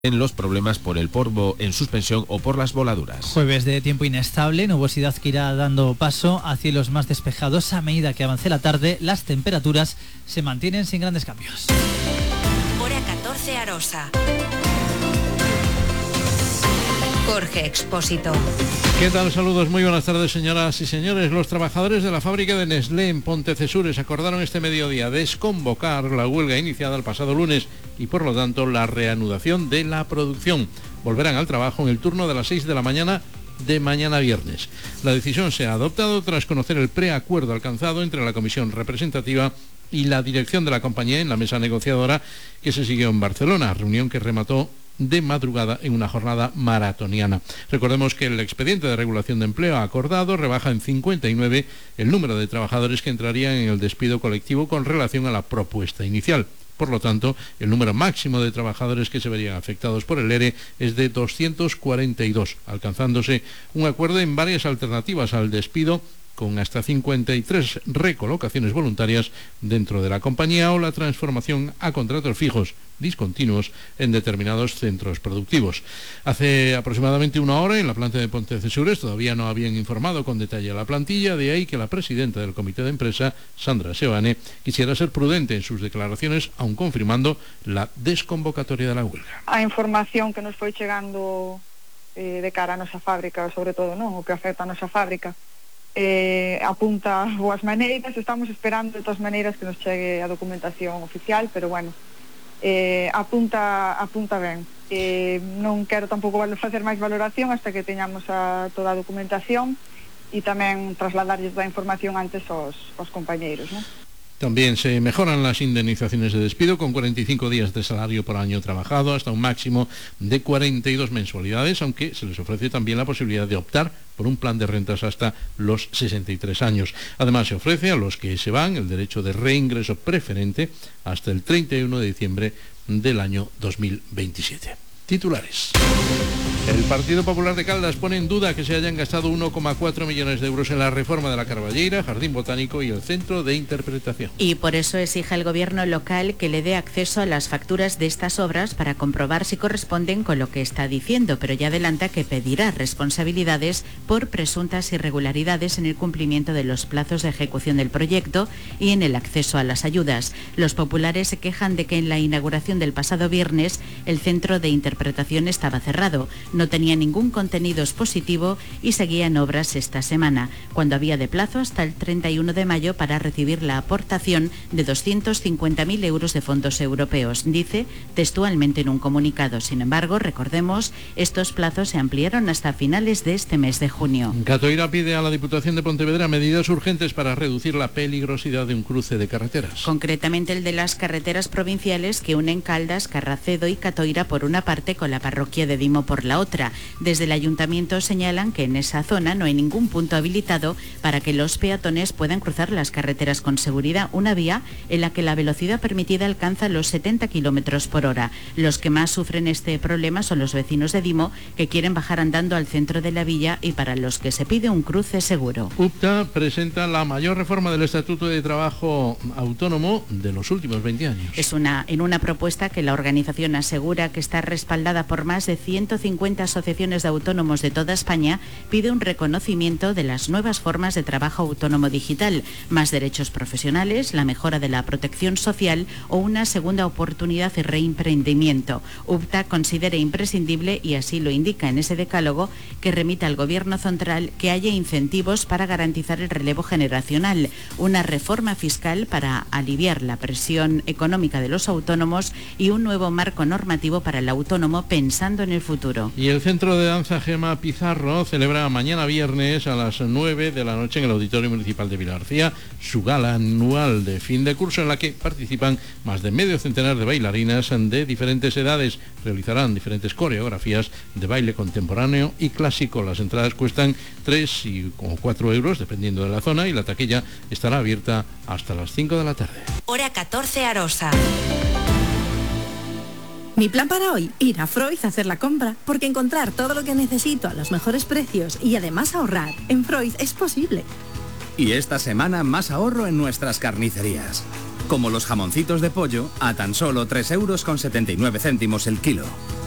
en los problemas por el polvo en suspensión o por las voladuras. Jueves de tiempo inestable, nubosidad que irá dando paso a cielos más despejados a medida que avance la tarde. Las temperaturas se mantienen sin grandes cambios. Hora 14 Arosa. Jorge Expósito. ¿Qué tal? Saludos, muy buenas tardes, señoras y señores. Los trabajadores de la fábrica de Nestlé en Pontecesures acordaron este mediodía desconvocar la huelga iniciada el pasado lunes y por lo tanto la reanudación de la producción. Volverán al trabajo en el turno de las 6 de la mañana de mañana viernes. La decisión se ha adoptado tras conocer el preacuerdo alcanzado entre la comisión representativa y la dirección de la compañía en la mesa negociadora que se siguió en Barcelona, reunión que remató de madrugada en una jornada maratoniana. Recordemos que el expediente de regulación de empleo acordado rebaja en 59 el número de trabajadores que entrarían en el despido colectivo con relación a la propuesta inicial. Por lo tanto, el número máximo de trabajadores que se verían afectados por el ERE es de 242, alcanzándose un acuerdo en varias alternativas al despido con hasta 53 recolocaciones voluntarias dentro de la compañía o la transformación a contratos fijos discontinuos en determinados centros productivos. Hace aproximadamente una hora en la planta de Pontecesures todavía no habían informado con detalle a la plantilla, de ahí que la presidenta del comité de empresa, Sandra Seoane, quisiera ser prudente en sus declaraciones, aun confirmando la desconvocatoria de la huelga. A información que nos foi chegando de cara a nosa fábrica, sobre todo, non, o que afecta a nosa fábrica, apunta boas maneiras. Estamos esperando de todas maneiras que nos chegue a documentación oficial, pero bueno, apunta ben. Non quero tampouco facer máis valoración hasta que teñamos toda a documentación e tamén trasladarlles a información antes aos compañeiros, non? También se mejoran las indemnizaciones de despido con 45 días de salario por año trabajado hasta un máximo de 42 mensualidades, aunque se les ofrece también la posibilidad de optar por un plan de rentas hasta los 63 años. Además, se ofrece a los que se van el derecho de reingreso preferente hasta el 31 de diciembre del año 2027. Titulares. El Partido Popular de Caldas pone en duda que se hayan gastado 1,4 millones de euros en la reforma de la Carballeira, Jardín Botánico y el Centro de Interpretación. Y por eso exige al gobierno local que le dé acceso a las facturas de estas obras para comprobar si corresponden con lo que está diciendo, pero ya adelanta que pedirá responsabilidades por presuntas irregularidades en el cumplimiento de los plazos de ejecución del proyecto y en el acceso a las ayudas. Los populares se quejan de que en la inauguración del pasado viernes el Centro de Interpretación estaba cerrado. No tenía ningún contenido expositivo y seguía en obras esta semana, cuando había de plazo hasta el 31 de mayo para recibir la aportación de 250.000 euros de fondos europeos, dice textualmente en un comunicado. Sin embargo, recordemos, estos plazos se ampliaron hasta finales de este mes de junio. Catoira pide a la Diputación de Pontevedra medidas urgentes para reducir la peligrosidad de un cruce de carreteras. Concretamente el de las carreteras provinciales que unen Caldas, Carracedo y Catoira por una parte con la parroquia de Dimo por la otra. Desde el ayuntamiento señalan que en esa zona no hay ningún punto habilitado para que los peatones puedan cruzar las carreteras con seguridad, una vía en la que la velocidad permitida alcanza los 70 km por hora. Los que más sufren este problema son los vecinos de Dimo, que quieren bajar andando al centro de la villa y para los que se pide un cruce seguro. UPTA presenta la mayor reforma del Estatuto de Trabajo Autónomo de los últimos 20 años. Es en una propuesta que la organización asegura que está respaldada por más de 150 asociaciones de autónomos de toda España, pide un reconocimiento de las nuevas formas de trabajo autónomo digital, más derechos profesionales, la mejora de la protección social o una segunda oportunidad y reemprendimiento. UPTA considera imprescindible, y así lo indica en ese decálogo, que remita al Gobierno central que haya incentivos para garantizar el relevo generacional, una reforma fiscal para aliviar la presión económica de los autónomos y un nuevo marco normativo para el autónomo pensando en el futuro. Y el Centro de Danza Gema Pizarro celebra mañana viernes a las 9 de la noche en el Auditorio Municipal de Vilagarcía su gala anual de fin de curso en la que participan más de medio centenar de bailarinas de diferentes edades. Realizarán diferentes coreografías de baile contemporáneo y clásico. Las entradas cuestan 3 y 4 euros dependiendo de la zona y la taquilla estará abierta hasta las 5 de la tarde. Hora 14 Arosa. Mi plan para hoy, ir a Freud a hacer la compra, porque encontrar todo lo que necesito a los mejores precios y además ahorrar en Freud es posible. Y esta semana más ahorro en nuestras carnicerías. Como los jamoncitos de pollo a tan solo 3,79 € el kilo.